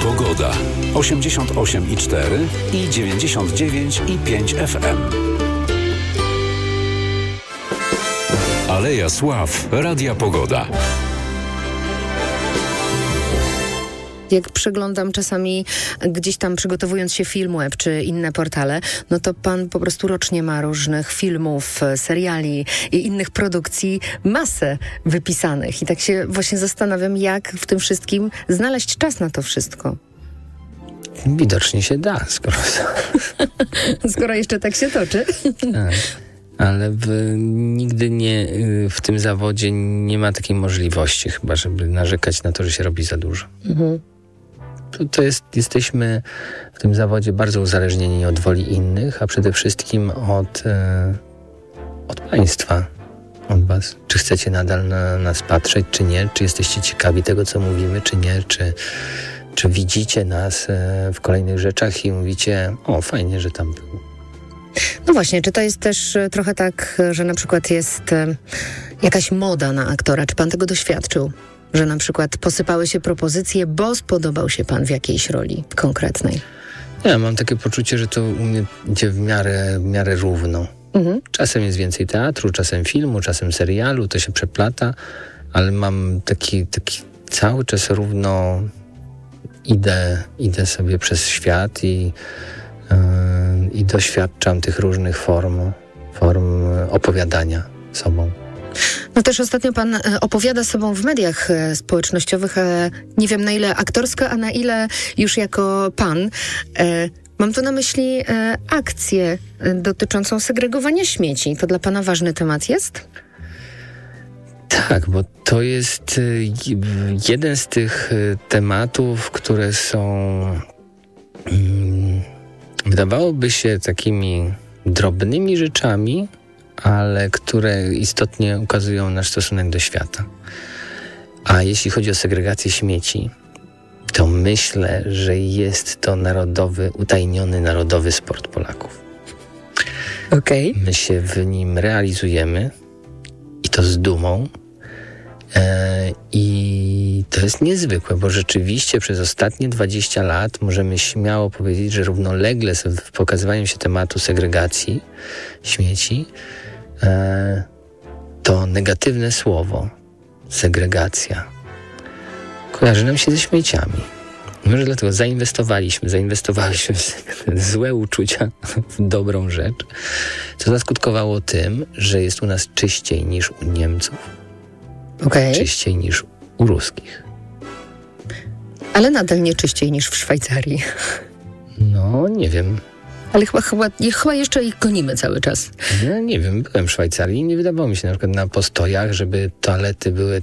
Pogoda. 88,4 i 99,5 FM. Aleja Sław. Radia Pogoda. Jak przeglądam czasami gdzieś tam przygotowując się Filmweb czy inne portale, no to pan po prostu rocznie ma różnych filmów, seriali i innych produkcji masę wypisanych. I tak się właśnie zastanawiam, jak w tym wszystkim znaleźć czas na to wszystko. Widocznie się da, Skoro jeszcze tak się toczy. Tak. Ale nigdy nie w tym zawodzie nie ma takiej możliwości chyba, żeby narzekać na to, że się robi za dużo. Mhm. Jesteśmy w tym zawodzie bardzo uzależnieni od woli innych, a przede wszystkim od państwa, od was. Czy chcecie nadal na nas patrzeć, czy nie? Czy jesteście ciekawi tego, co mówimy, czy nie? Czy widzicie nas w kolejnych rzeczach i mówicie, o, fajnie, że tam był. No właśnie, czy to jest też trochę tak, że na przykład jest jakaś moda na aktora? Czy pan tego doświadczył? Że na przykład posypały się propozycje, bo spodobał się pan w jakiejś roli konkretnej? Ja mam takie poczucie, że to u mnie idzie w miarę równo. Mhm. Czasem jest więcej teatru, czasem filmu, czasem serialu, to się przeplata, ale mam taki cały czas równo idę sobie przez świat i doświadczam tych różnych form opowiadania sobą. No też ostatnio pan opowiada sobą w mediach społecznościowych, nie wiem na ile aktorsko, a na ile już jako pan. Mam tu na myśli akcję dotyczącą segregowania śmieci. To dla pana ważny temat jest? Tak, bo to jest jeden z tych tematów, które są wydawałoby się takimi drobnymi rzeczami, ale które istotnie ukazują nasz stosunek do świata. A jeśli chodzi o segregację śmieci, to myślę, że jest to utajniony narodowy sport Polaków. Okej. My się w nim realizujemy i to z dumą. I to jest niezwykłe, bo rzeczywiście przez ostatnie 20 lat możemy śmiało powiedzieć, że równolegle z pokazywaniem się tematu segregacji śmieci to negatywne słowo segregacja kojarzy nam się ze śmieciami. Może dlatego zainwestowaliśmy w złe uczucia w dobrą rzecz, co zaskutkowało tym, że jest u nas czyściej niż u Niemców. Okay. Czyściej niż u ruskich. Ale nadal nie czyściej niż w Szwajcarii. No, nie wiem. Ale chyba jeszcze ich gonimy cały czas. No, nie wiem, byłem w Szwajcarii i nie wydawało mi się na przykład na postojach, żeby toalety były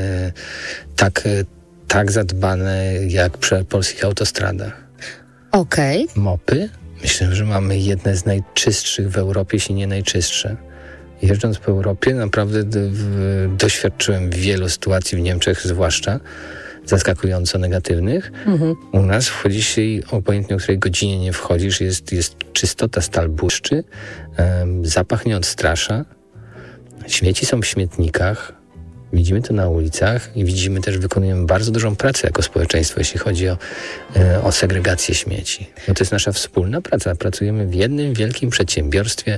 tak zadbane jak przy polskich autostradach. Okej. Mopy? Myślę, że mamy jedne z najczystszych w Europie, jeśli nie najczystsze. Jeżdżąc po Europie naprawdę doświadczyłem wielu sytuacji w Niemczech zwłaszcza, zaskakująco negatywnych. Mhm. U nas wchodzi się i obojętnie o której godzinie nie wchodzisz, jest czystota, stal błyszczy, zapach nie odstrasza, śmieci są w śmietnikach, widzimy to na ulicach i widzimy też, wykonujemy bardzo dużą pracę jako społeczeństwo, jeśli chodzi o segregację śmieci. Bo to jest nasza wspólna praca. Pracujemy w jednym wielkim przedsiębiorstwie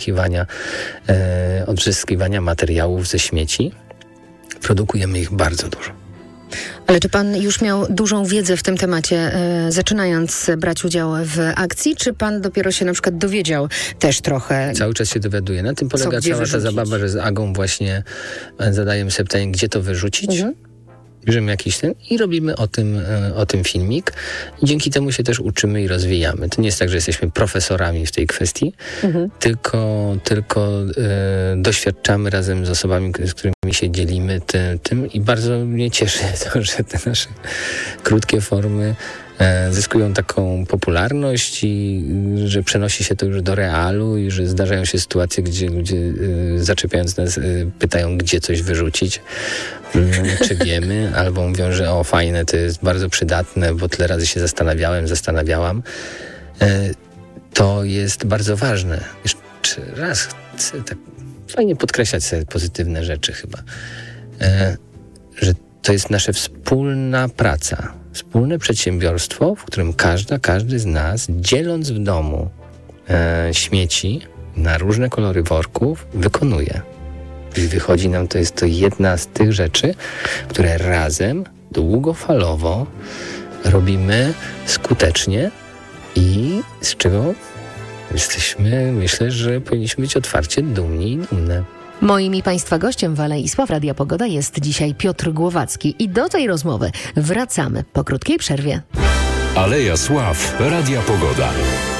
odzyskiwania materiałów ze śmieci. Produkujemy ich bardzo dużo. Ale czy pan już miał dużą wiedzę w tym temacie, zaczynając brać udział w akcji, czy pan dopiero się na przykład dowiedział też trochę? Cały czas się dowiaduję. Na tym polega cała ta zabawa, że z Agą właśnie zadajemy sobie pytanie, gdzie to wyrzucić. Mhm. Bierzemy jakiś i robimy o tym filmik. I dzięki temu się też uczymy i rozwijamy. To nie jest tak, że jesteśmy profesorami w tej kwestii, tylko doświadczamy razem z osobami, z którymi się dzielimy tym i bardzo mnie cieszy to, że te nasze krótkie formy zyskują taką popularność i że przenosi się to już do realu i że zdarzają się sytuacje, gdzie ludzie zaczepiając nas pytają, gdzie coś wyrzucić, czy wiemy, albo mówią, że o fajne, to jest bardzo przydatne, bo tyle razy się zastanawiałam. To jest bardzo ważne. Jeszcze raz chcę tak fajnie podkreślać sobie pozytywne rzeczy chyba, że to jest nasza wspólna praca. wspólne przedsiębiorstwo, w którym każdy z nas, dzieląc w domu śmieci na różne kolory worków, wykonuje. I wychodzi nam, jest to jedna z tych rzeczy, które razem, długofalowo robimy skutecznie i z czego myślę, że powinniśmy być otwarcie dumni i dumne. Moim i Państwa gościem w Alei Sław Radia Pogoda jest dzisiaj Piotr Głowacki i do tej rozmowy wracamy po krótkiej przerwie. Aleja Sław Radia Pogoda.